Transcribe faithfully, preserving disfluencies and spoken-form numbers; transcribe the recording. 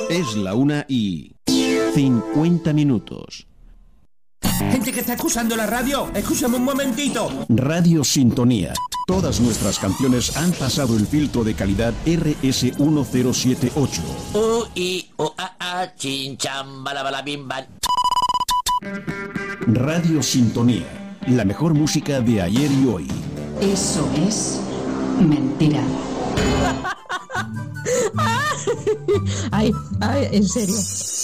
Es la una y cincuenta minutos. Gente que está escuchando la radio, escúchame un momentito. Radio Sintonía. Todas nuestras canciones han pasado el filtro de calidad R S uno cero siete ocho. U, I, O, A, A, chin, cham, bala, bala, bim, bam. Radio Sintonía. La mejor música de ayer y hoy. Eso es mentira. Ay, ay, en serio.